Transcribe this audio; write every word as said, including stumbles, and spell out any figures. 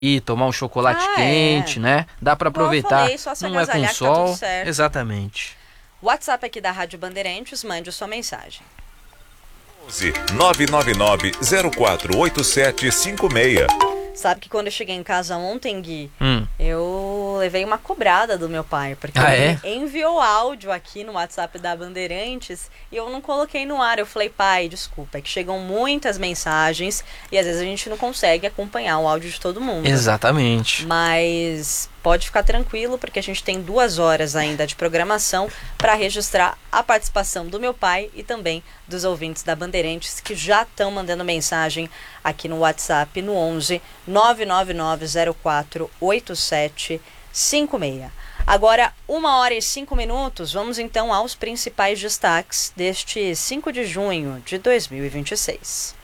E tomar um chocolate Ah, quente, é. né? Dá pra Igual eu aproveitar. falei, só se Não é com agasalhar que tá tudo sol. certo. Exatamente. WhatsApp aqui da Rádio Bandeirantes, mande sua mensagem. onze nove nove nove zero quatro oito sete cinco seis. Sabe que quando eu cheguei em casa ontem, Gui, Hum. eu levei uma cobrada do meu pai, porque Ah, ele é? enviou áudio aqui no WhatsApp da Bandeirantes e eu não coloquei no ar. Eu falei, pai, desculpa, é que chegam muitas mensagens e às vezes a gente não consegue acompanhar o áudio de todo mundo. Exatamente. Mas pode ficar tranquilo, porque a gente tem duas horas ainda de programação para registrar a participação do meu pai e também dos ouvintes da Bandeirantes que já estão mandando mensagem aqui no WhatsApp no onze nove nove nove zero quatro oito sete cinco seis. Agora, uma hora e cinco minutos, vamos então aos principais destaques deste cinco de junho de dois mil e vinte e seis.